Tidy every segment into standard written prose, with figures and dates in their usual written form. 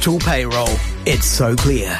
Postal Payroll. It's so clear.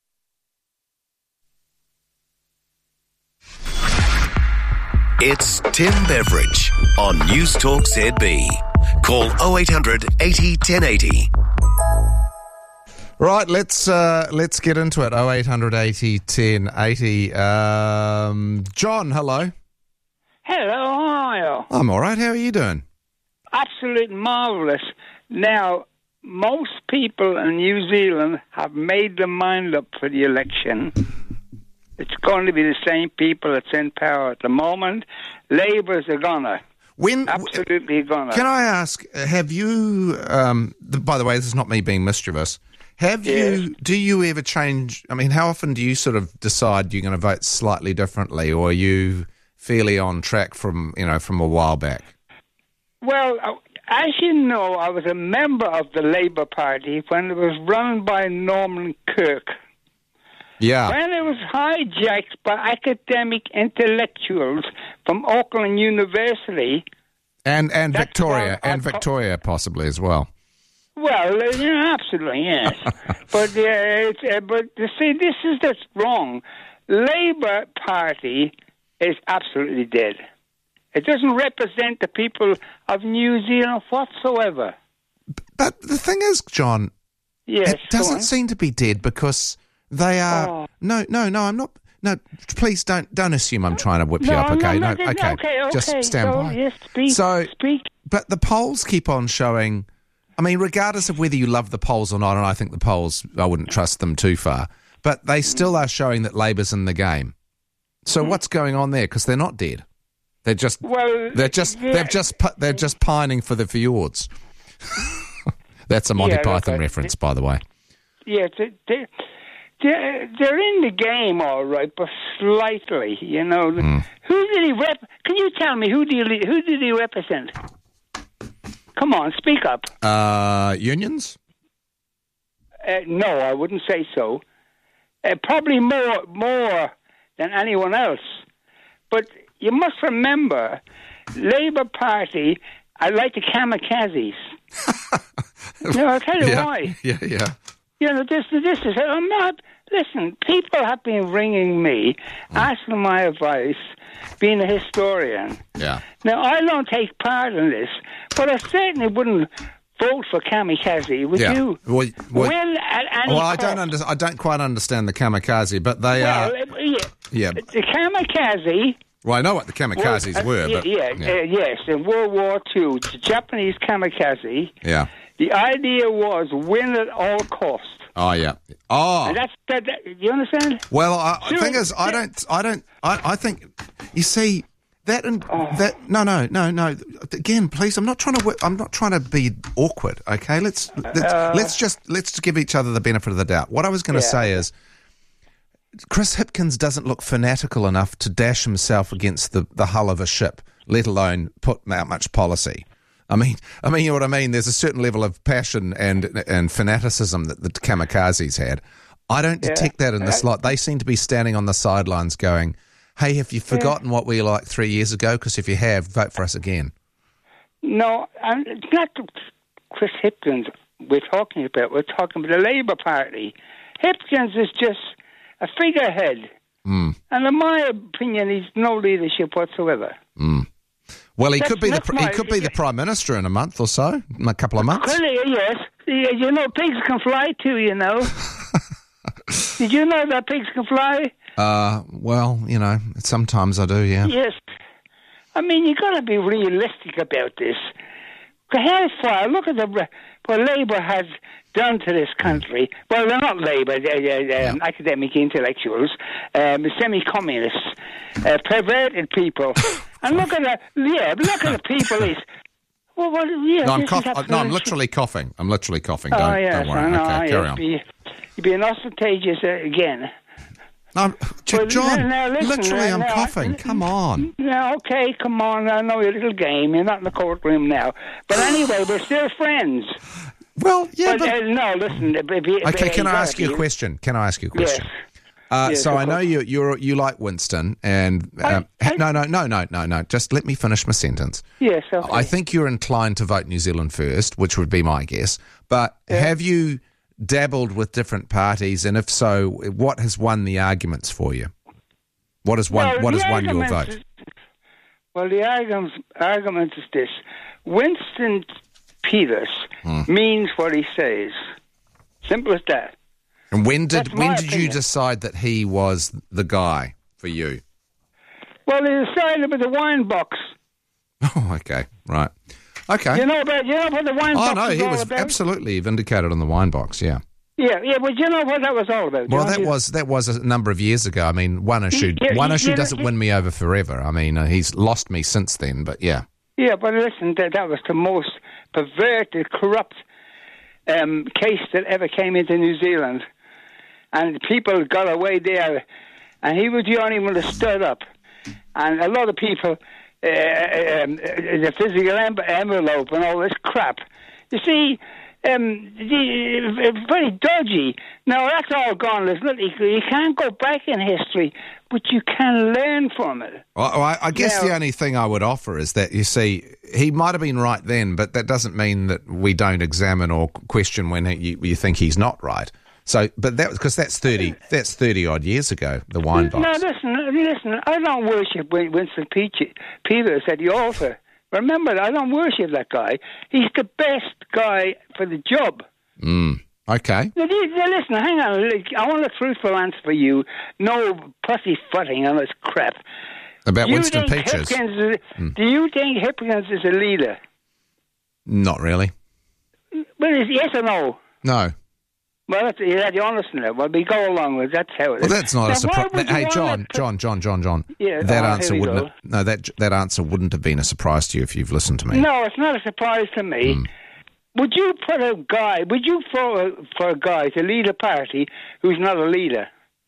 It's Tim Beveridge on News Talk ZB. Call 0800 80 1080. Right, let's get into it. 0800 80 1080. John, hello. Hello, how are you? I'm all right. How are you doing? Absolutely marvellous. Now, most people in New Zealand have made their mind up for the election. It's going to be the same people that's in power at the moment. Labour's are gonna. Absolutely gonna. Can I ask, have you, by the way, this is not me being mischievous, do you ever change, I mean, how often do you sort of decide you're going to vote slightly differently, or are you fairly on track from a while back? Well, as you know, I was a member of the Labour Party when it was run by Norman Kirk. Yeah. When it was hijacked by academic intellectuals from Auckland University. And Victoria, Victoria possibly as well. Well, absolutely, yes. but you see, this is just wrong. Labour Party is absolutely dead. It doesn't represent the people of New Zealand whatsoever. But the thing is, John, it doesn't seem to be dead because they are... No, I'm not... No, please don't assume I'm trying to whip you up, okay? Okay, just stand by. Yes, speak. But the polls keep on showing... I mean, regardless of whether you love the polls or not, and I think the polls, I wouldn't trust them too far, but they still are showing that Labour's in the game. So what's going on there? Because they're not dead. They're just pining for the fjords. That's a Monty Python reference, by the way. Yeah, they're in the game, all right, but slightly. Who did he Can you tell me who did he represent? Come on, speak up. Unions? No, I wouldn't say so. Probably more than anyone else. But you must remember, Labour Party, I like the kamikazes. I'll tell you why. Yeah. This is, I'm not, listen, people have been ringing me, asking my advice, being a historian. Yeah. Now, I don't take part in this, but I certainly wouldn't vote for kamikaze, would you? Well, at any cost. I don't quite understand the kamikaze, but they are... Yeah. The kamikaze... Well, I know what the kamikazes were, but... Yes, in World War II, the Japanese kamikaze... Yeah. The idea was win at all costs. Oh, yeah. Oh. And that, you understand? Well, the thing is, I think, you see, no. Again, please, I'm not trying to be awkward, okay? Let's just give each other the benefit of the doubt. What I was going to say is, Chris Hipkins doesn't look fanatical enough to dash himself against the hull of a ship, let alone put out much policy. I mean, you know what I mean? There's a certain level of passion and fanaticism that the kamikazes had. I don't detect that in this lot. They seem to be standing on the sidelines going, hey, have you forgotten what we were like 3 years ago? Because if you have, vote for us again. No, it's not Chris Hipkins we're talking about. We're talking about the Labour Party. Hipkins is just a figurehead. And in my opinion, he's no leadership whatsoever. Well, he could be the Prime Minister in a month or so, in a couple of months. Yes. Pigs can fly too, Did you know that pigs can fly? Well, sometimes I do, yeah. Yes. I mean, you got to be realistic about this. Hellfire, look at what Labour has done to this country. Well, they're not Labour, they're academic intellectuals, semi-communists, perverted people. And look at the people. I'm literally coughing. Don't worry. Okay, carry on. You'd be an ostentatious again. John, listen, literally I'm coughing. Come on. Okay, come on. I know your little game. You're not in the courtroom now. But anyway, we're still friends. Well, yeah, no, listen. Okay, can I ask you a question? Yes. So I know you like Winston, and no. Just let me finish my sentence. Yes. Okay. I think you're inclined to vote New Zealand first, which would be my guess. But have you dabbled with different parties, and if so, what has won the arguments for you? What has won your vote? Well, the argument is this. Winston Peters means what he says. Simple as that. And when did you decide that he was the guy for you? Well, he decided with the wine box. Oh, okay, right. Okay. You know what the wine box no, he all was about? Absolutely vindicated on the wine box, yeah. Yeah, but you know what that was all about? Well, that was a number of years ago. I mean, one issue doesn't win me over forever. I mean, he's lost me since then, but yeah. Yeah, but listen, that was the most perverted, corrupt case that ever came into New Zealand. And people got away there, and he was the only one that stood up. And a lot of people, the physical envelope and all this crap. You see, very dodgy. Now, that's all gone. You can't go back in history, but you can learn from it. Well, I guess the only thing I would offer is that, you see, he might have been right then, but that doesn't mean that we don't examine or question when you think he's not right. So, but because that's 30 odd years ago, the wine box. No, listen. I don't worship Winston Peters at the altar. Remember, I don't worship that guy. He's the best guy for the job. Okay. Now, listen, hang on. I want a truthful answer for you. No pussyfooting on this crap. About Winston Peters. Do you think Hipkins is a leader? Not really. Well, yes or no? No. Well, you're honest in it. Well, we go along with it. That's how it is. Well, that's not a surprise. Hey, John. Yeah, that answer wouldn't. That answer wouldn't have been a surprise to you if you've listened to me. No, it's not a surprise to me. Would you put a guy? Would you for a guy to lead a party who's not a leader?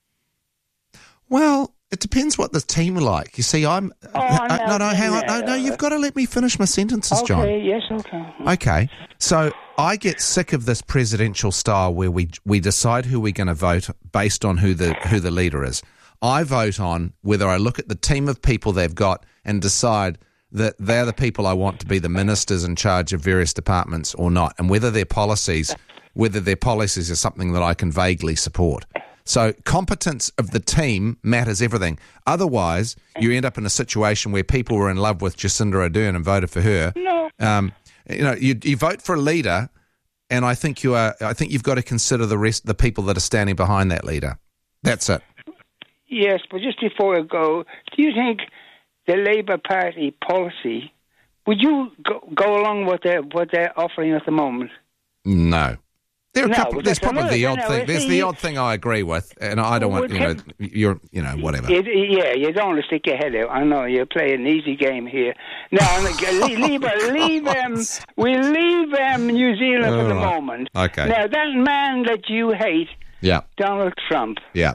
Well, it depends what the team are like. You see, hang on. No, you've got to let me finish my sentences, John. Okay, yes, okay. Okay, so I get sick of this presidential style where we decide who we're going to vote based on who the leader is. I vote on whether I look at the team of people they've got and decide that they're the people I want to be the ministers in charge of various departments or not, and whether their policies are something that I can vaguely support. So competence of the team matters everything. Otherwise, you end up in a situation where people were in love with Jacinda Ardern and voted for her. No. You vote for a leader, and I think you've got to consider the people that are standing behind that leader. That's it. Yes, but just before I go, do you think the Labour Party policy, would you go along with what they're offering at the moment? No. There's probably the odd thing. There's the odd thing I agree with, and I don't want whatever. You don't want to stick your head out. I know you're playing an easy game here. Now, we leave New Zealand for the moment. Okay. Now that man that you hate, Donald Trump. Yeah.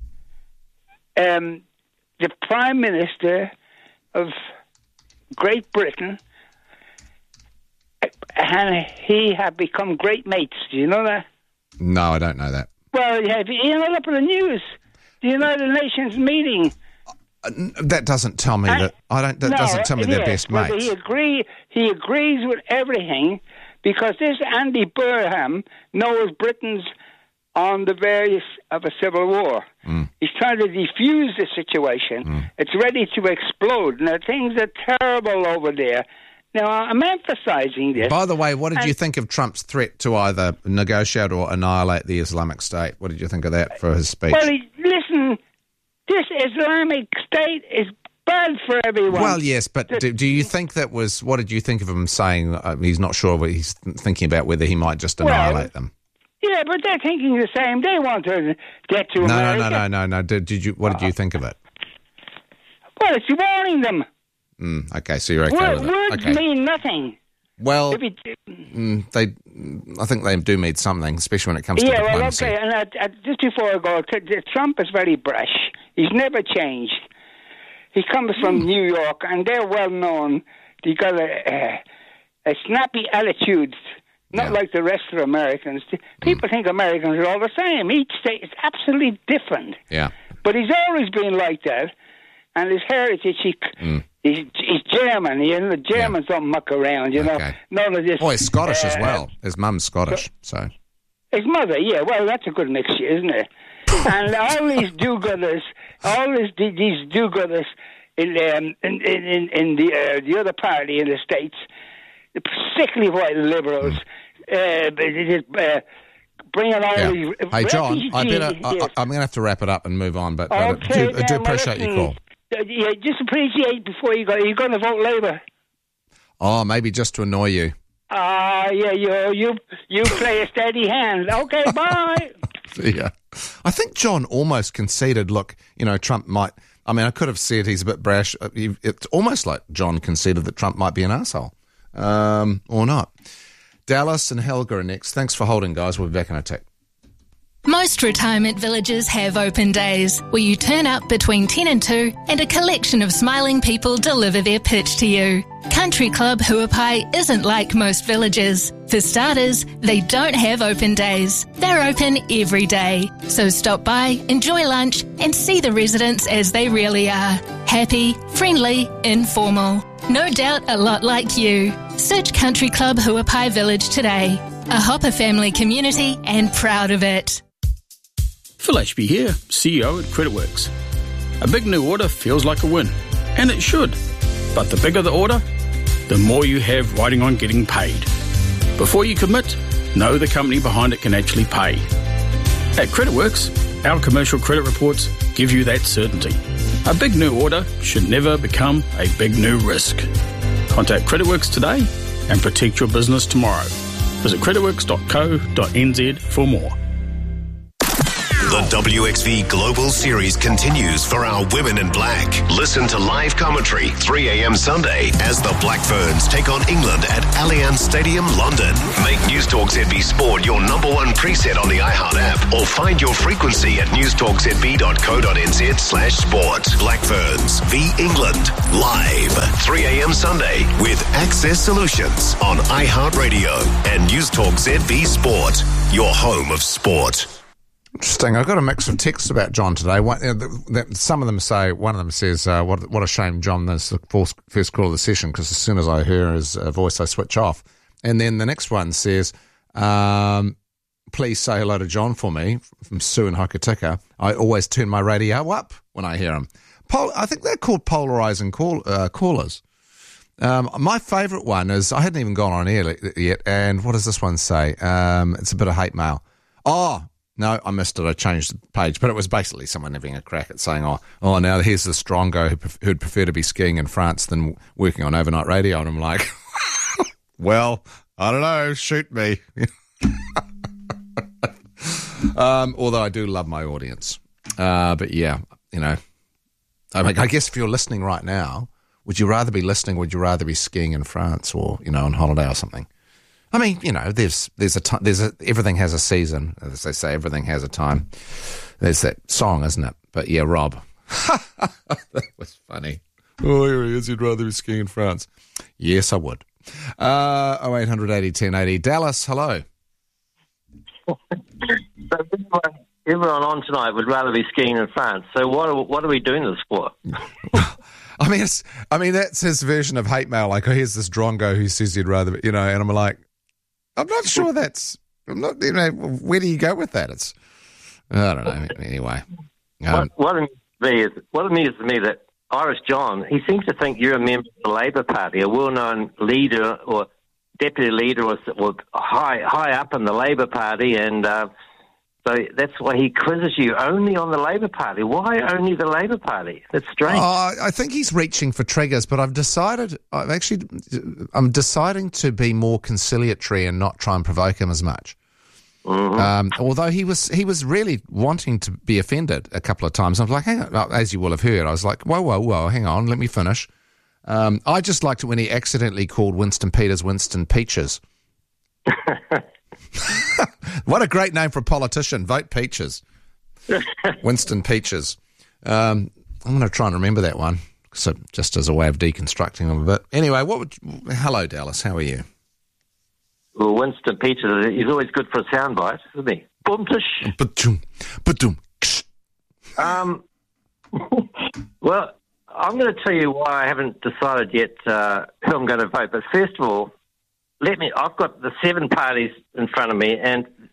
The Prime Minister of Great Britain. And he have become great mates. Do you know that? No, I don't know that. Well, you know up in the news. The United Nations meeting. That doesn't tell me that. Doesn't tell me they're best mates. He agrees with everything because this Andy Burnham knows Britain's on the verge of a civil war. He's trying to defuse the situation. It's ready to explode. Now things are terrible over there. Now, I'm emphasising this. By the way, what did you think of Trump's threat to either negotiate or annihilate the Islamic State? What did you think of that for his speech? Well, listen, this Islamic State is bad for everyone. Well, yes, but do you think that was... What did you think of him saying he's not sure, but he's thinking about whether he might just annihilate them? Yeah, but they're thinking the same. They want to get to America. No. What did you think of it? Well, it's warning them. Okay, so you're okay with it. Words mean nothing. Well, I think they do mean something, especially when it comes to diplomacy. Yeah, well, okay, and just before I go, Trump is very brash. He's never changed. He comes from New York, and they're well known. He got a snappy attitude, not like the rest of Americans. People think Americans are all the same. Each state is absolutely different. Yeah. But he's always been like that, and his heritage, he's German. The Germans don't muck around, you know. None of this. Oh, he's Scottish as well. His mum's Scottish, so. His mother, yeah. Well, that's a good mixture, isn't it? And all these do-gooders, these do-gooders in the other party in the States, particularly white liberals, bringing all these. Hey, John, refugees. I'm going to have to wrap it up and move on, but Okay, I do appreciate your call. Yeah, just appreciate before you go. You're going to vote Labour. Oh, maybe just to annoy you. Yeah, you play a steady hand. Okay, bye. Yeah. I think John almost conceded, look, Trump might... I mean, I could have said he's a bit brash. It's almost like John conceded that Trump might be an arsehole. Or not. Dallas and Helga are next. Thanks for holding, guys. We'll be back in a tick. Most retirement villages have open days where you turn up between 10 and 2 and a collection of smiling people deliver their pitch to you. Country Club Huapai isn't like most villages. For starters, they don't have open days. They're open every day. So stop by, enjoy lunch and see the residents as they really are. Happy, friendly, informal. No doubt a lot like you. Search Country Club Huapai Village today. A Hopper family community and proud of it. Phil Ashby here, CEO at CreditWorks. A big new order feels like a win, and it should. But the bigger the order, the more you have riding on getting paid. Before you commit, know the company behind it can actually pay. At CreditWorks, our commercial credit reports give you that certainty. A big new order should never become a big new risk. Contact CreditWorks today and protect your business tomorrow. Visit creditworks.co.nz for more. The WXV Global Series continues for our Women in Black. Listen to live commentary 3 a.m. Sunday as the Black Ferns take on England at Allianz Stadium, London. Make News Talk ZB Sport your number one preset on the iHeart app or find your frequency at newstalkzb.co.nz/sport. Black Ferns v England live 3 a.m. Sunday with Access Solutions on iHeartRadio and News Talk ZB Sport, your home of sport. Interesting. I've got a mix of texts about John today. Some of them say, one of them says, what a shame, John, this is the first call of the session, because as soon as I hear his voice, I switch off. And then the next one says, please say hello to John for me, from Sue in Hokitika. I always turn my radio up when I hear him. I think they're called polarising callers. My favourite one is, I hadn't even gone on air yet, and what does this one say? It's a bit of hate mail. Oh, no, I missed it. I changed the page. But it was basically someone having a crack at saying, oh, now here's the Strongo who'd prefer to be skiing in France than working on overnight radio. And I'm like, well, I don't know. Shoot me. Although I do love my audience. But yeah, I guess if you're listening right now, would you rather be listening or would you rather be skiing in France or, on holiday or something? I mean, there's everything has a season, as they say, everything has a time. There's that song, isn't it? But yeah, Rob. That was funny. Oh, here he is. You'd rather be skiing in France. Yes, I would. 0800 80 1080. Dallas, hello. So everyone on tonight would rather be skiing in France. So what are we doing this for? I mean, that's his version of hate mail. Like, here's this Drongo who says he'd rather, and I'm like, I'm not sure where do you go with that? It's, I don't know. Anyway. What it means to me that Irish John, he seems to think you're a member of the Labour Party, a well-known leader or deputy leader or high up in the Labour Party, and so that's why he quizzes you only on the Labour Party. Why only the Labour Party? That's strange. I think he's reaching for triggers, but I'm deciding to be more conciliatory and not try and provoke him as much. Mm-hmm. Although he was really wanting to be offended a couple of times. I was like, hang on, as you will have heard, I was like, whoa, hang on, let me finish. I just liked it when he accidentally called Winston Peters Winston Peaches. What a great name for a politician. Vote Peaches. Winston Peaches. I'm going to try and remember that one, so just as a way of deconstructing him a bit. Anyway, hello, Dallas. How are you? Well, Winston Peaches, he's always good for a soundbite, isn't he? Boomtish. Well, I'm going to tell you why I haven't decided yet who I'm going to vote. But first of all, I've got the 7 parties in front of me, and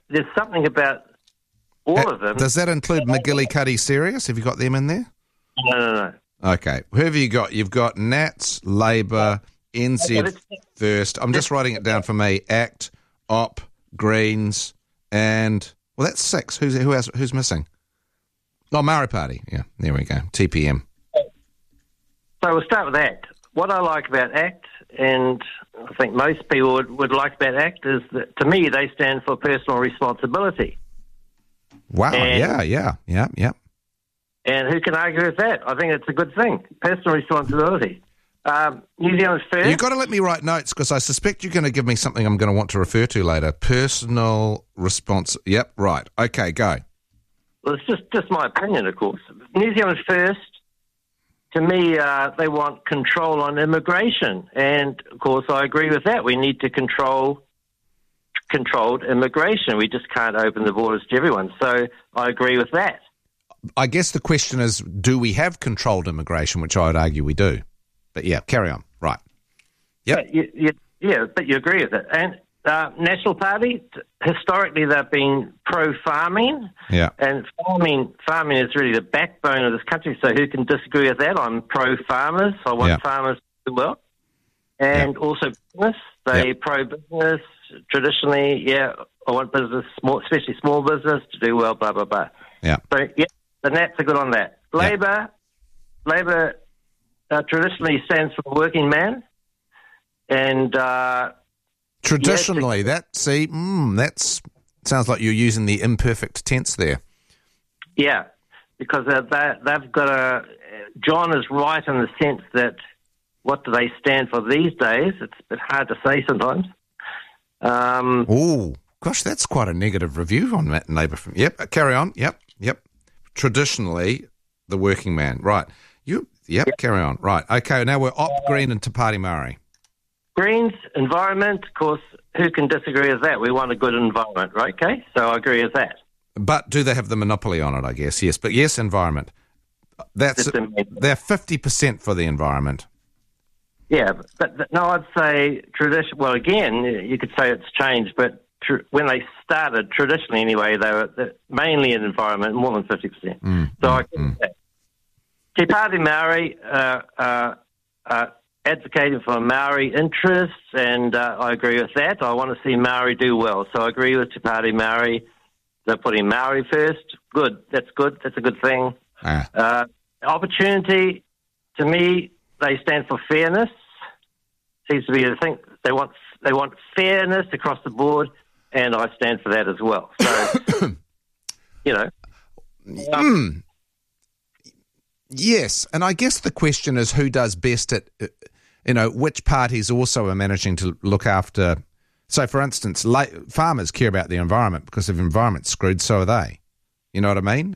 there's something about all of them. Does that include McGillicuddy Serious? Have you got them in there? No. Okay. Who have you got? You've got Nats, Labour, NZ First. I'm just writing it down for me. ACT, OP, Greens, and... Well, that's 6. Who's missing? Oh, Maori Party. Yeah, there we go. TPM. So we'll start with ACT. What I like about ACT, and I think most people would like about ACT, is that, to me, they stand for personal responsibility. Wow, yeah. And who can argue with that? I think it's a good thing. Personal responsibility. New Zealand's First. You've got to let me write notes because I suspect you're going to give me something I'm going to want to refer to later. Personal response. Yep, right. Okay, go. Well, it's just my opinion, of course. New Zealand's First, to me, they want control on immigration. And, of course, I agree with that. We need to controlled immigration. We just can't open the borders to everyone. So I agree with that. I guess the question is, do we have controlled immigration, which I would argue we do. But, yeah, carry on. Right. Yep. But you agree with it. And National Party, historically they've been pro-farming. Yeah. And farming is really the backbone of this country, so who can disagree with that? I'm pro-farmers. I want farmers to do well. And also business. They pro-business. Traditionally, I want business, especially small business, to do well, blah, blah, blah. Yeah. So, the Nats are good on that. Labour traditionally stands for the working man. And... traditionally, that sounds like you're using the imperfect tense there. Yeah, because they've got John is right in the sense that what do they stand for these days? It's a bit hard to say sometimes. Oh, gosh, that's quite a negative review on Matt and Labour. Yep, carry on. Yep. Traditionally, the working man. Right. Carry on. Right. Okay, now we're Op, Green and Te Pāti Māori. Greens, environment, of course, who can disagree with that? We want a good environment, right, okay? So I agree with that. But do they have the monopoly on it, I guess? Yes, but yes, environment. They're 50% for the environment. Yeah, but no, I'd say tradition. Well, again, you could say it's changed, but when they started, traditionally anyway, they were mainly an environment, more than 50%. So I agree with that. Te Pāti Māori, advocating for Maori interests, and I agree with that. I want to see Maori do well, so I agree with Te Pāti Māori. They're putting Maori first. Good. That's good. That's a good thing. Opportunity, to me, they stand for fairness. Seems to be the thing. They want fairness across the board, and I stand for that as well. So, Yes, and I guess the question is who does best at, which parties also are managing to look after. So, for instance, farmers care about the environment because if the environment's screwed, so are they. You know what I mean?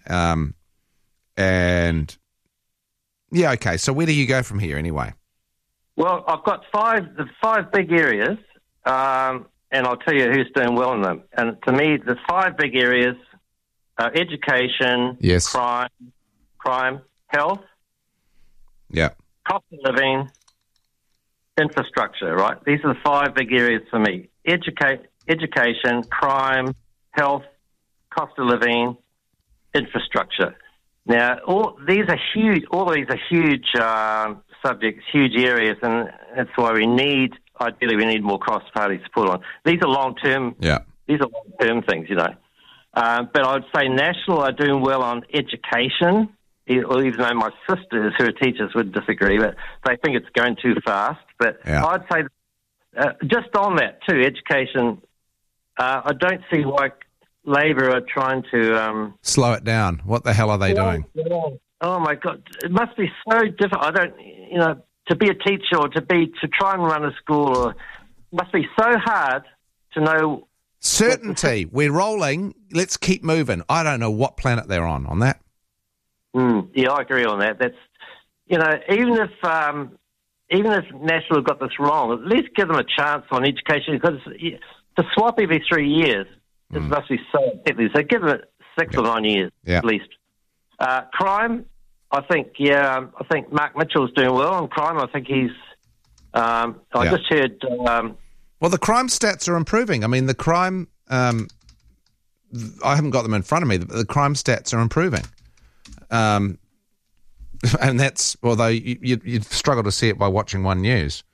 Okay, so where do you go from here anyway? Well, I've got the five big areas, and I'll tell you who's doing well in them. And to me, the 5 big areas are education, crime, health, cost of living, infrastructure, right? These are the 5 big areas for me. Education, crime, health, cost of living, infrastructure. Now, all these are huge subjects, huge areas, and that's why ideally we need more cross-party support on. These are long-term things, But I would say National are doing well on education, even though my sisters, who are teachers, would disagree, but they think it's going too fast. But I'd say just on that too, education, I don't see why Labour are trying to... slow it down. What the hell are they doing? Oh, my God. It must be so difficult. To be a teacher or to try and run a school, it must be so hard to know... Certainty. We're rolling. Let's keep moving. I don't know what planet they're on that. Yeah, I agree on that. That's, even if National got this wrong, at least give them a chance on education, because to swap every 3 years, it must be so deadly. So give it 6 or 9 years at least. Crime, I think Mark Mitchell's doing well on crime. I think he's. I just heard. Well, the crime stats are improving. I mean, the crime I haven't got them in front of me. The crime stats are improving. And that's, although you'd struggle to see it by watching One News.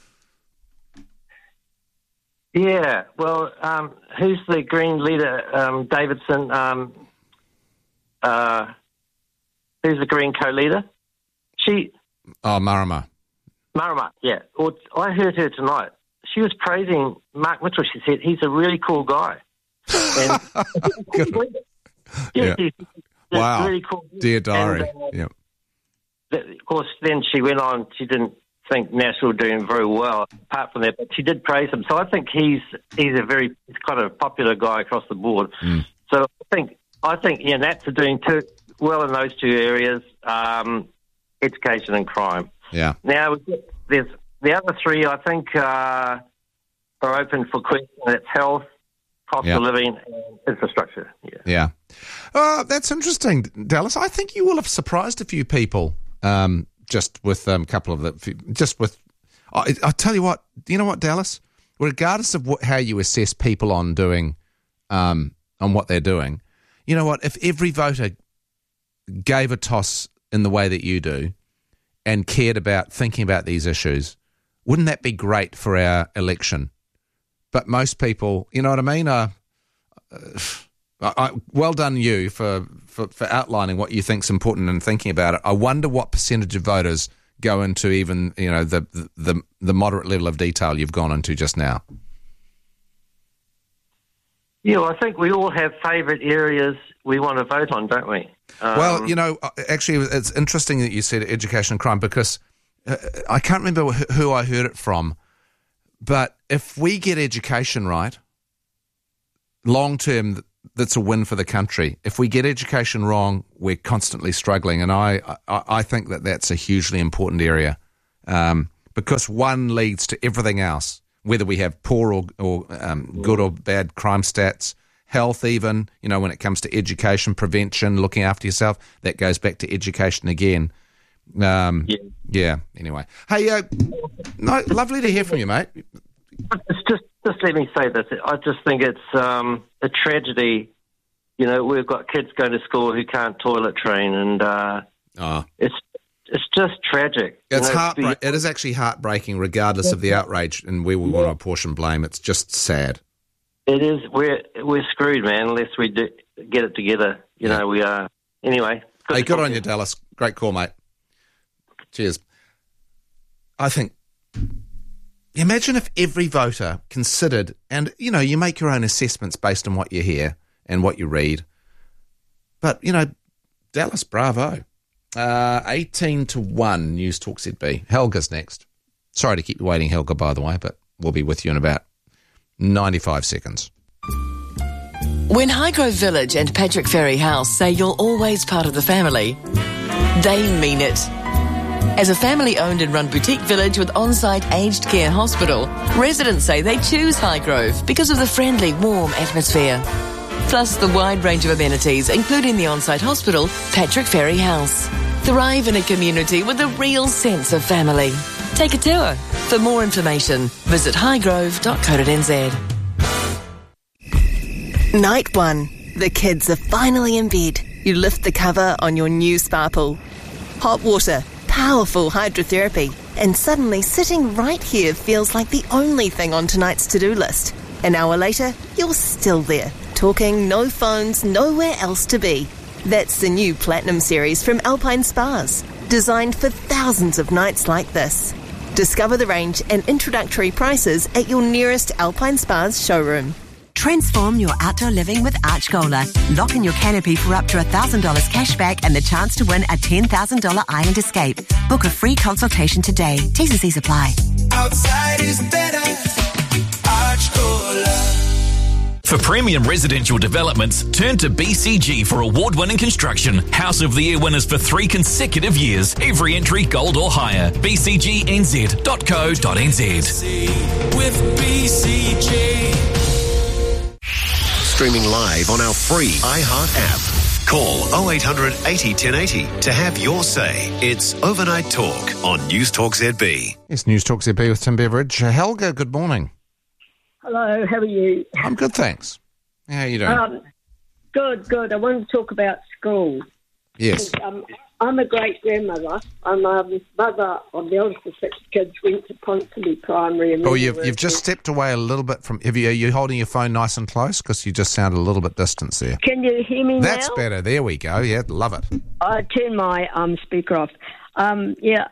Yeah, well, who's the Green leader? Davidson. Who's the Green co-leader? Marama. Marama, yeah. Well, I heard her tonight. She was praising Mark Mitchell. She said, he's a really cool guy. And Yeah. Wow. Really cool. Dear diary. And, of course, then she went on, she didn't think National were doing very well, apart from that, but she did praise him. So I think he's kind of a popular guy across the board. So I think Nats are doing well in those two areas, education and crime. Yeah. Now, there's the other three, I think, are open for question. That's health, cost of living, and infrastructure. Yeah. That's interesting, Dallas. I think you will have surprised a few people just with a couple of the... I'll tell you what, do you know what, Dallas? Regardless of how you assess people on doing, on what they're doing, you know what, if every voter gave a toss in the way that you do and cared about thinking about these issues, wouldn't that be great for our election? But most people, you know what I mean? Well done you for outlining what you think's important and thinking about it. I wonder what percentage of voters go into even, you know, the moderate level of detail you've gone into just now. Yeah, well, I think we all have favourite areas we want to vote on, don't we? Well, you know, actually, it's interesting that you said education and crime, because I can't remember who I heard it from, but if we get education right, long term, that's a win for the country. If we get education wrong, we're constantly struggling, and I think that that's a hugely important area, because one leads to everything else, whether we have poor or good or bad crime stats, health even, you know, when it comes to education, prevention, looking after yourself, that goes back to education again. Yeah, anyway. Hey, lovely to hear from you, mate. Just let me say this. I just think it's a tragedy. You know, we've got kids going to school who can't toilet train, and it's just tragic. It's it is actually heartbreaking, regardless of the outrage and where we want to apportion blame. It's just sad. It is. We're screwed, man, unless we get it together. You know, we are. Anyway. Hey, good on you, Dallas. Great call, mate. Cheers. I think, imagine if every voter considered, and, you know, you make your own assessments based on what you hear and what you read. But, you know, Dallas, bravo. 18-1, News Talk ZB. Helga's next. Sorry to keep you waiting, Helga, by the way, but we'll be with you in about 95 seconds. When Highgrove Village and Patrick Ferry House say you're always part of the family, they mean it. As a family-owned and run boutique village with on-site aged care hospital, residents say they choose Highgrove because of the friendly, warm atmosphere. Plus the wide range of amenities, including the on-site hospital, Patrick Ferry House. Thrive in a community with a real sense of family. Take a tour. For more information, visit highgrove.co.nz. Night 1. The kids are finally in bed. You lift the cover on your new Sparkle. Hot water, powerful hydrotherapy, and suddenly sitting right here feels like the only thing on tonight's to-do list. An hour later, you're still there, talking, no phones, nowhere else to be. That's the new Platinum series from Alpine Spas, designed for thousands of nights like this. Discover the range and introductory prices at your nearest Alpine Spas showroom. Transform your outdoor living with Archgola. Lock in your canopy for up to $1,000 cashback and the chance to win a $10,000 Island Escape. Book a free consultation today. T's and C's apply. Outside is better. Archgola. For premium residential developments, turn to BCG for award-winning construction. House of the Year winners for 3 consecutive years. Every entry gold or higher. bcgnz.co.nz. With BCG. Streaming live on our free iHeart app. Call 0800 80 1080 to have your say. It's Overnight Talk on News Talk ZB. Yes, News Talk ZB with Tim Beveridge. Helga, good morning. Hello, how are you? I'm good, thanks. How are you doing? Good. I want to talk about school. Yes. I'm a great-grandmother. I'm mother of the eldest of 6 kids, went to Ponsonby Primary. And you've just stepped away a little bit from... Are you holding your phone nice and close? Because you just sound a little bit distant there. Can you hear me now? That's better. There we go. Yeah, love it. I turn my speaker off. I'm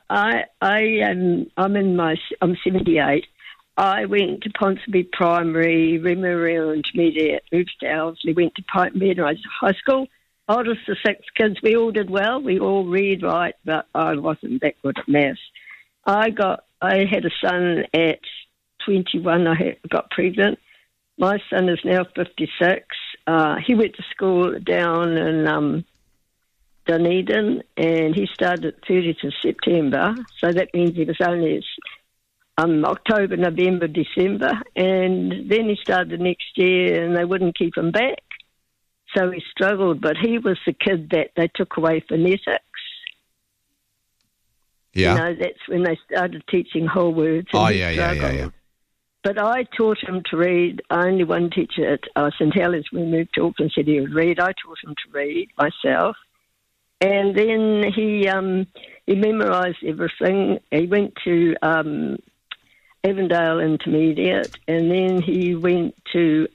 78. I went to Ponsonby Primary, Memorial Intermediate, moved to Elsley, went to Penrose High School. Oldest of 6 kids, we all did well. We all read, write, but I wasn't that good at maths. I had a son at 21. I got pregnant. My son is now 56. He went to school down in Dunedin, and he started 30th of September. So that means he was only October, November, December, and then he started the next year, and they wouldn't keep him back. So he struggled, but he was the kid that they took away phonetics. Yeah. You know, that's when they started teaching whole words. And yeah. But I taught him to read. Only one teacher at St Helens, when we moved to Auckland, said he would read. I taught him to read myself. And then he memorised everything. He went to Avondale Intermediate, and then he went to...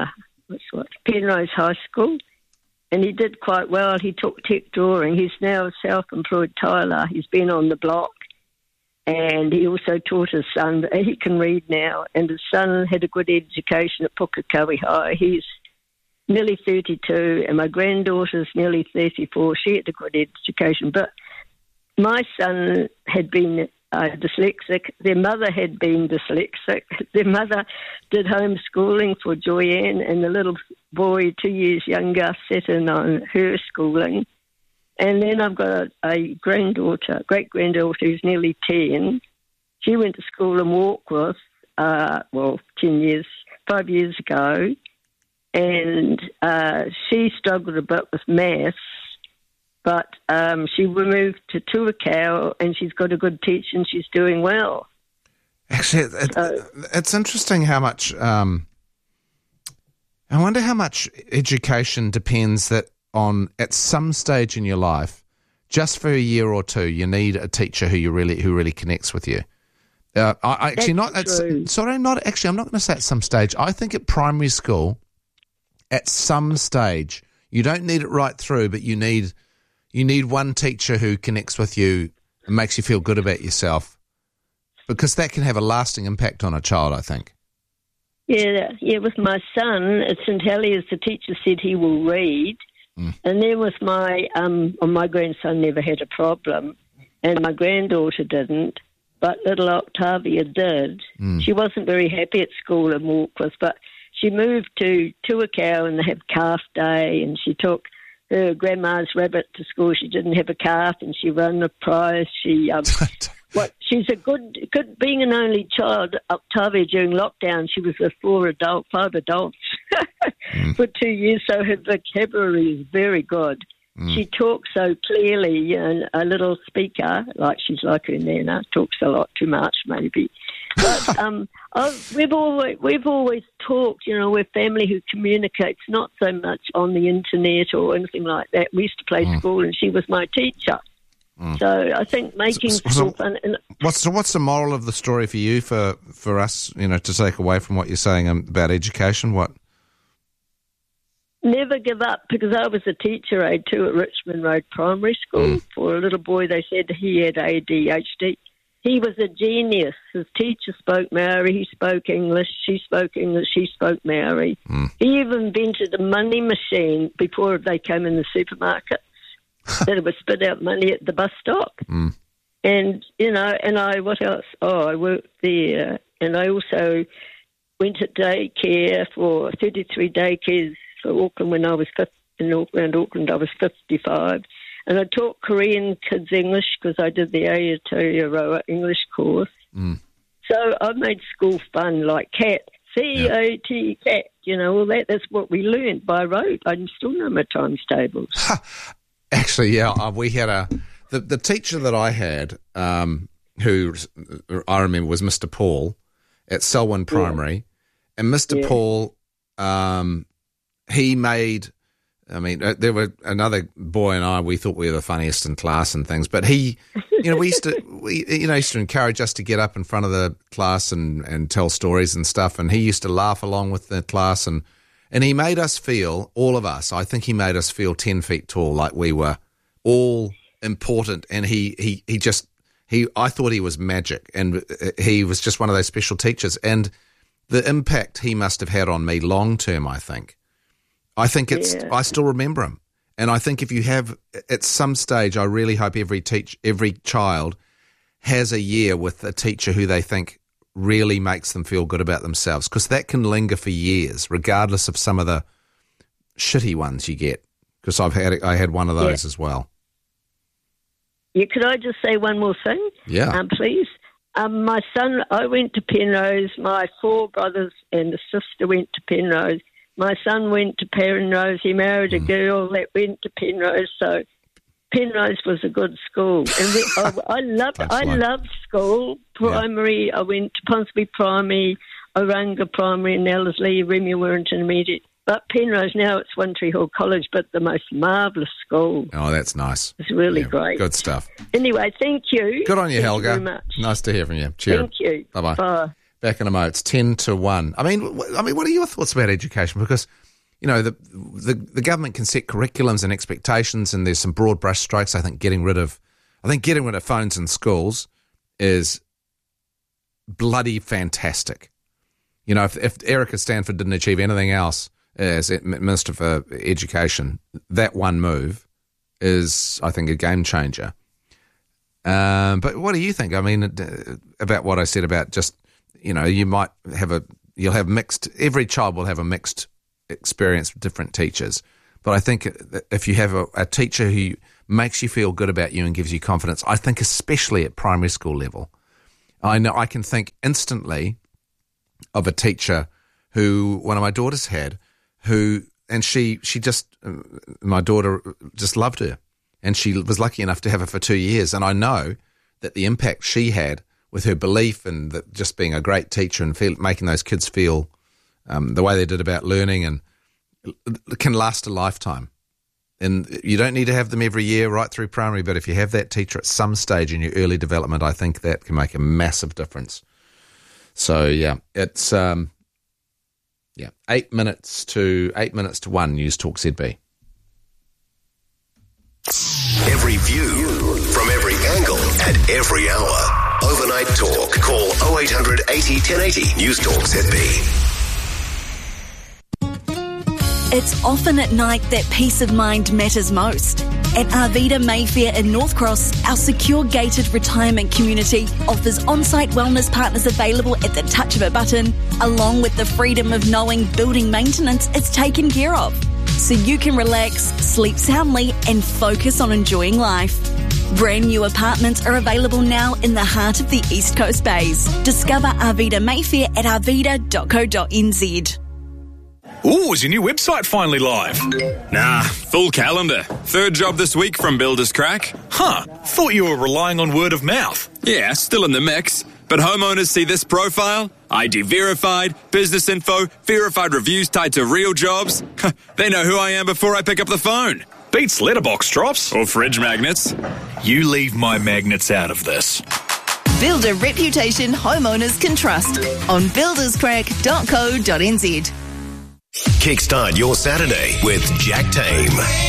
Penrose High School, and he did quite well. He took tech drawing. He's now a self-employed tiler. He's been on the block, and he also taught his son. He can read now, and his son had a good education at Pukekohe High. He's nearly 32, and my granddaughter's nearly 34. She had a good education, but my son had been dyslexic. Their mother had been dyslexic. Their mother did homeschooling for Joyanne, and the little boy 2 years younger sat in on her schooling. And then I've got a great-granddaughter who's nearly 10. She went to school in Warkworth, 5 years ago, and she struggled a bit with maths. But she moved to Tuakau, and she's got a good teacher, and she's doing well. Actually, it's interesting how much... I wonder how much education depends at some stage in your life, just for a year or two, you need a teacher who really connects with you. I'm not going to say at some stage. I think at primary school, at some stage, you don't need it right through, but you need one teacher who connects with you and makes you feel good about yourself, because that can have a lasting impact on a child, I think. Yeah. With my son at St Heliers, the teacher said he will read, and then with my grandson never had a problem, and my granddaughter didn't, but little Octavia did. She wasn't very happy at school in Warkworth, but she moved to Tuakau, and they had calf day, and she took her grandma's rabbit to school. She didn't have a calf, and she won a prize. She's a good, being an only child, Octavia, during lockdown, she was with 5 adults for 2 years, so her vocabulary is very good. She talks so clearly, and a little speaker, like she's like her nana, talks a lot too much, maybe. But we've always talked. You know, we're family who communicates, not so much on the internet or anything like that. We used to play school, and she was my teacher. So I think making school fun. What's the moral of the story for you, for us, you know, to take away from what you're saying about education? What? Never give up, because I was a teacher aide too at Richmond Road Primary School for a little boy. They said he had ADHD. He was a genius. His teacher spoke Maori, he spoke English, she spoke English, he spoke Maori. He even invented a money machine before they came in the supermarket that it would spit out money at the bus stop. And, you know, what else? I worked there, and I also went to daycare for 33 daycares for Auckland when I was in Auckland. I was 55. And I taught Korean kids English because I did the Aotearoa English course. So I made school fun, like CAT, C-A-T, CAT, you know, all that. That's what we learned by rote. I still know my times tables. Actually, yeah, we had the teacher that I had, who I remember was Mr. Paul at Selwyn Primary. And Mr. Paul, he made... I mean, there were another boy and I. We thought we were the funniest in class and things, but he, we used to encourage us to get up in front of the class and tell stories and stuff. And he used to laugh along with the class, and he made us feel, all of us. I think he made us feel 10 feet tall, like we were all important. And I thought he was magic, and he was just one of those special teachers. And the impact he must have had on me long term, I think I still remember him. And I think if you have, at some stage, I really hope every child has a year with a teacher who they think really makes them feel good about themselves, because that can linger for years, regardless of some of the shitty ones you get. Because I had one of those as well. Yeah, could I just say one more thing? Yeah. Please. My son, I went to Penrose. My 4 brothers and a sister went to Penrose. My son went to Penrose. He married a girl that went to Penrose. So Penrose was a good school. And I loved school. Primary, I went to Ponsonby Primary, Oranga Primary, and Ellerslie, Remuera Intermediate. But Penrose, now it's One Tree Hill College, but the most marvellous school. Oh, that's nice. It's really great. Good stuff. Anyway, thank you. Good on you, Helga. Thank you very much. Nice to hear from you. Cheers. Thank you. Bye-bye. Bye. Back in a moment. It's 10-1. I mean, what are your thoughts about education? Because, the government can set curriculums and expectations, and there's some broad brush strokes. I think getting rid of phones in schools is bloody fantastic. If Erica Stanford didn't achieve anything else as Minister for Education, that one move is, I think, a game changer. But what do you think? I mean, about what I said about just, you'll have mixed, every child will have a mixed experience with different teachers. But I think if you have a teacher who makes you feel good about you and gives you confidence, I think especially at primary school level, I can think instantly of a teacher who one of my daughters had, my daughter just loved her, and she was lucky enough to have her for 2 years. And I know that the impact she had with her belief and just being a great teacher and making those kids feel the way they did about learning, and it can last a lifetime. And you don't need to have them every year right through primary, but if you have that teacher at some stage in your early development, I think that can make a massive difference. So, yeah, it's 8 minutes to 1, News Talk ZB. Every view from every angle at every hour. Overnight Talk. Call 0800 80 1080 News Talk ZB. It's often at night that peace of mind matters most. At Arvida Mayfair in North Cross, our secure gated retirement community offers on-site wellness partners available at the touch of a button, along with the freedom of knowing building maintenance is taken care of. So you can relax, sleep soundly and focus on enjoying life. Brand new apartments are available now in the heart of the East Coast Bays. Discover Arvida Mayfair at arvida.co.nz. Ooh, is your new website finally live? Nah, full calendar. 3rd job this week from Builders Crack. Huh, thought you were relying on word of mouth. Yeah, still in the mix. But homeowners see this profile, ID verified, business info, verified reviews tied to real jobs. They know who I am before I pick up the phone. Beats letterbox drops. Or fridge magnets. You leave my magnets out of this. Build a reputation homeowners can trust on builderscrack.co.nz. Kickstart your Saturday with Jack Tame.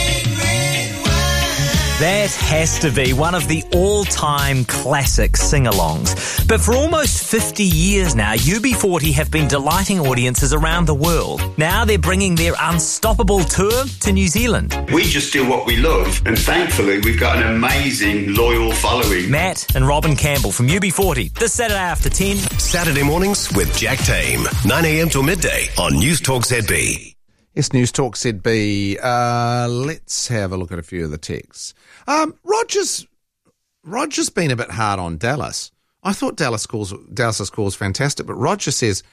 That has to be one of the all-time classic sing-alongs. But for almost 50 years now, UB40 have been delighting audiences around the world. Now they're bringing their Unstoppable tour to New Zealand. We just do what we love, and thankfully we've got an amazing, loyal following. Matt and Robin Campbell from UB40, this Saturday after 10. Saturday mornings with Jack Tame, 9 a.m. till midday on News Talk ZB. Yes, News Talk ZB. Let's have a look at a few of the texts. Roger's been a bit hard on Dallas. I thought Dallas's call was fantastic, but Roger says,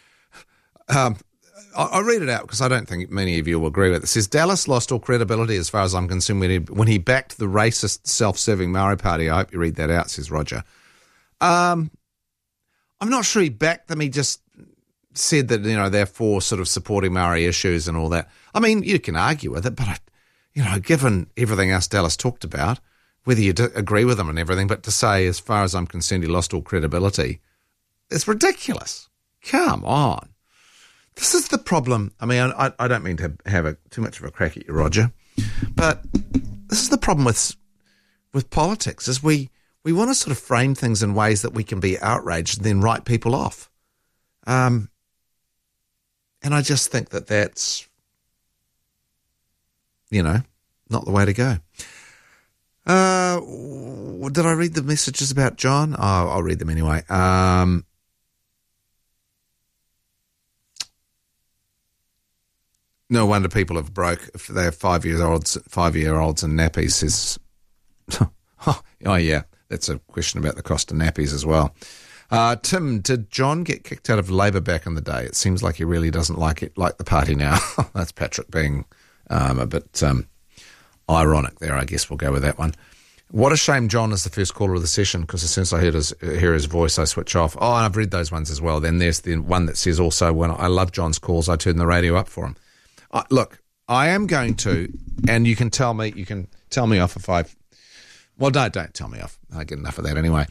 I'll read it out because I don't think many of you will agree with it. It says, Dallas lost all credibility as far as I'm concerned when he backed the racist self-serving Maori Party. I hope you read that out, says Roger. I'm not sure he backed them. He just said that, they're for sort of supporting Maori issues and all that. I mean, you can argue with it, but given everything else Dallas talked about, whether you agree with him and everything, but to say, as far as I'm concerned, he lost all credibility, it's ridiculous. Come on. This is the problem. I mean, I don't mean to have too much of a crack at you, Roger, but this is the problem with politics, is we want to sort of frame things in ways that we can be outraged and then write people off. And I just think that that's, not the way to go. Did I read the messages about John? Oh, I'll read them anyway. No wonder people have broke if they have 5-year-olds and nappies. Says, oh yeah, that's a question about the cost of nappies as well. Tim, did John get kicked out of Labour back in the day? It seems like he really doesn't like the party now. That's Patrick being a bit ironic there. I guess we'll go with that one. What a shame John is the first caller of the session, because as soon as I hear his voice, I switch off. Oh, and I've read those ones as well. Then there's the one that says also, when I love John's calls, I turn the radio up for him. Look, I am going to, and you can tell me off if I've... Well, don't tell me off. I get enough of that anyway.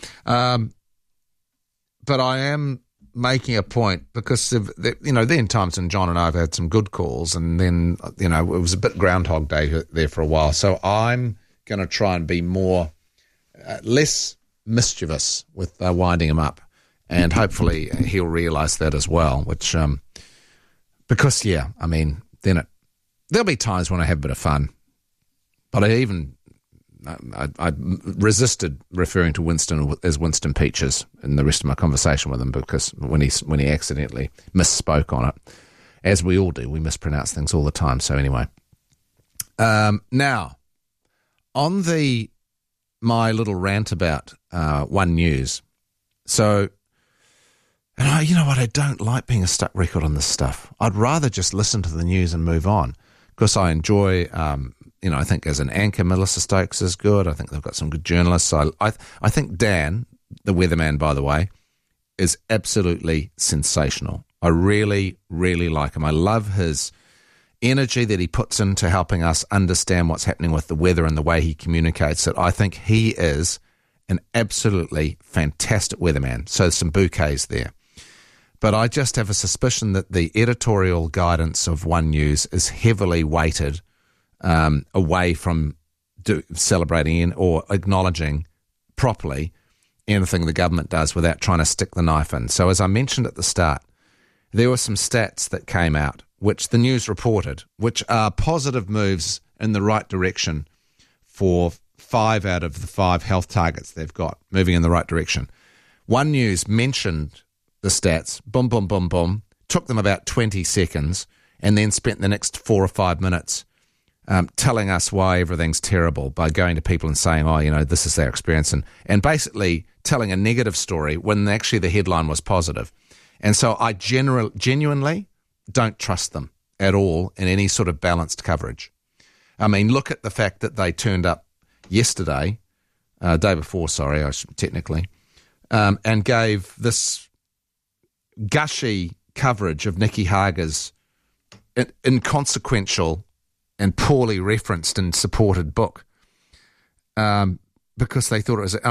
But I am making a point because, then times when John and I have had some good calls, and then, it was a bit Groundhog Day there for a while. So I'm going to try and be less mischievous with winding him up. And hopefully he'll realise that as well, which, because, then there'll be times when I have a bit of fun. But I resisted referring to Winston as Winston Peaches in the rest of my conversation with him, because when he accidentally misspoke on it, as we all do, we mispronounce things all the time. So anyway, now on my little rant about One News. So, and you know what? I don't like being a stuck record on this stuff. I'd rather just listen to the news and move on, because I enjoy. I think as an anchor, Melissa Stokes is good. I think they've got some good journalists. I think Dan, the weatherman, by the way, is absolutely sensational. I really, really like him. I love his energy that he puts into helping us understand what's happening with the weather and the way he communicates it. I think he is an absolutely fantastic weatherman. So there's some bouquets there. But I just have a suspicion that the editorial guidance of One News is heavily weighted away from celebrating in or acknowledging properly anything the government does without trying to stick the knife in. So as I mentioned at the start, there were some stats that came out, which the news reported, which are positive moves in the right direction for 5 out of the 5 health targets they've got, moving in the right direction. One News mentioned the stats, boom, boom, boom, boom, took them about 20 seconds, and then spent the next 4 or 5 minutes telling us why everything's terrible by going to people and saying, this is their experience, and basically telling a negative story when actually the headline was positive. And so I genuinely don't trust them at all in any sort of balanced coverage. I mean, look at the fact that they turned up yesterday, day before, technically, and gave this gushy coverage of Nikki Hager's inconsequential and poorly referenced and supported book, because they thought it was,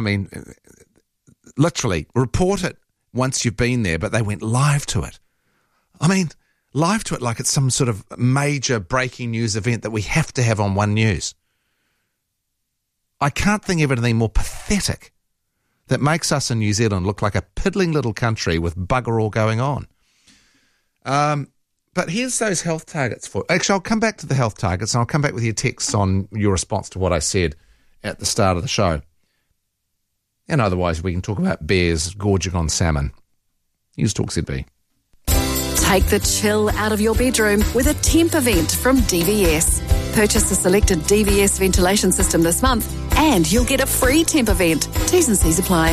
literally, report it once you've been there, but they went live to it. Live to it like it's some sort of major breaking news event that we have to have on One News. I can't think of anything more pathetic that makes us in New Zealand look like a piddling little country with bugger all going on. But here's those health targets for... Actually, I'll come back to the health targets, and I'll come back with your texts on your response to what I said at the start of the show. And otherwise, we can talk about bears gorging on salmon. News Talk ZB. Take the chill out of your bedroom with a temp event from DVS. Purchase a selected DVS ventilation system this month and you'll get a free temp event. T's and C's apply.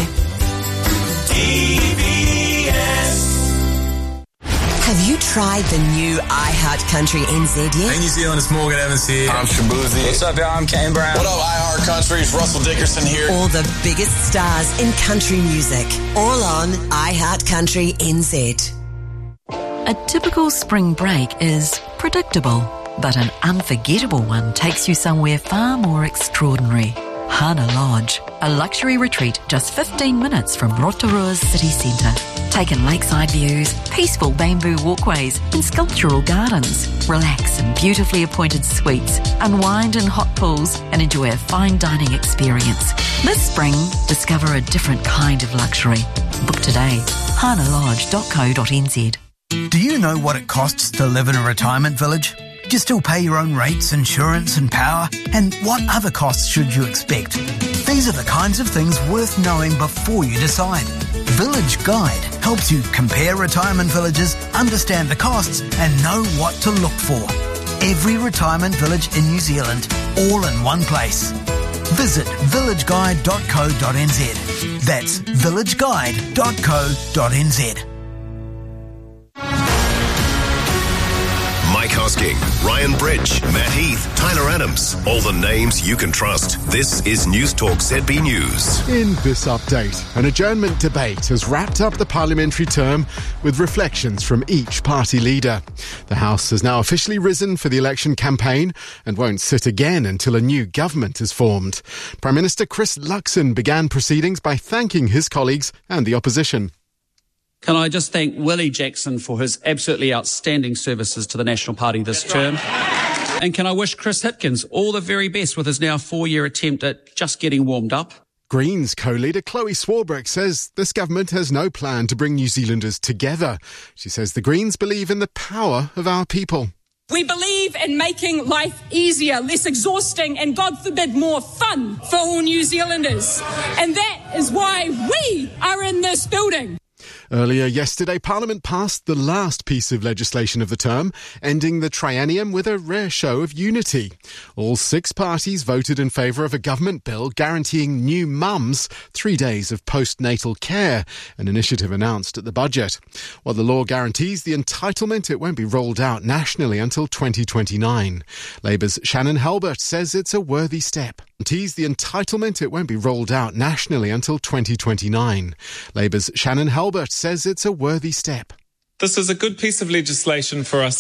DVS. Have you tried the new iHeart Country NZ yet? Hey New Zealand, it's Morgan Evans here. I'm Shabuzi. What's up, y'all? I'm Kane Brown. What up, iHeart Country? It's Russell Dickerson here. All the biggest stars in country music. All on iHeart Country NZ. A typical spring break is predictable. But an unforgettable one takes you somewhere far more extraordinary. Hana Lodge, a luxury retreat just 15 minutes from Rotorua's city centre. Take in lakeside views, peaceful bamboo walkways and sculptural gardens. Relax in beautifully appointed suites, unwind in hot pools and enjoy a fine dining experience. This spring, discover a different kind of luxury. Book today. hanalodge.co.nz. Do you know what it costs to live in a retirement village? Do you still pay your own rates, insurance and power? And what other costs should you expect? These are the kinds of things worth knowing before you decide. Village Guide helps you compare retirement villages, understand the costs and know what to look for. Every retirement village in New Zealand, all in one place. Visit villageguide.co.nz. That's villageguide.co.nz. Mike Hosking, Ryan Bridge, Matt Heath, Tyler Adams. All the names you can trust. This is News Talk ZB News. In this update, an adjournment debate has wrapped up the parliamentary term with reflections from each party leader. The House has now officially risen for the election campaign and won't sit again until a new government is formed. Prime Minister Chris Luxon began proceedings by thanking his colleagues and the opposition. Can I just thank Willie Jackson for his absolutely outstanding services to the National Party this term? And can I wish Chris Hipkins all the very best with his now 4-year attempt at just getting warmed up? Greens co-leader Chloe Swarbrick says this government has no plan to bring New Zealanders together. She says the Greens believe in the power of our people. We believe in making life easier, less exhausting and, God forbid, more fun for all New Zealanders. And that is why we are in this building. Earlier yesterday, Parliament passed the last piece of legislation of the term, ending the triennium with a rare show of unity. All 6 parties voted in favour of a government bill guaranteeing new mums 3 days of postnatal care, an initiative announced at the budget. While the law guarantees the entitlement, it won't be rolled out nationally until 2029. Labour's Shannon Halbert says it's a worthy step. The entitlement, it won't be rolled out nationally until 2029. Labour's Shannon Halbert says it's a worthy step. This is a good piece of legislation for us